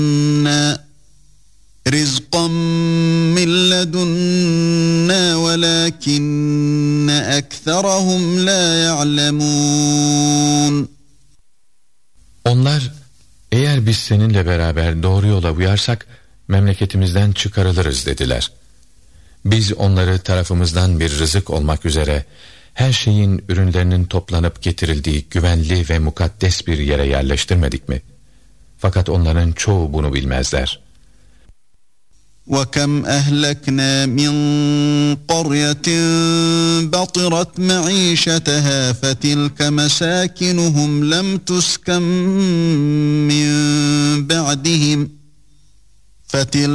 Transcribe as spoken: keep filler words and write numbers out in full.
رِزْقًا مِّن لَّدُنَّا وَلَٰكِنَّ أَكْثَرَهُمْ لَا يَعْلَمُونَ. Onlar, eğer biz seninle beraber doğru yola uyarsak memleketimizden çıkarılırız dediler. Biz onları tarafımızdan bir rızık olmak üzere her şeyin ürünlerinin toplanıp getirildiği güvenli ve mukaddes bir yere yerleştirmedik mi? Fakat onların çoğu bunu bilmezler. وَكَمْ أَهْلَكْنَا مِنْ قَرْيَةٍ بَطِرَتْ مَعِيشَتَهَا فَتِلْكَ مَسَاكِنُهُمْ لَمْ تُسْكَنْ مِنْ بَعْدِهِمْ فَتِلْكَ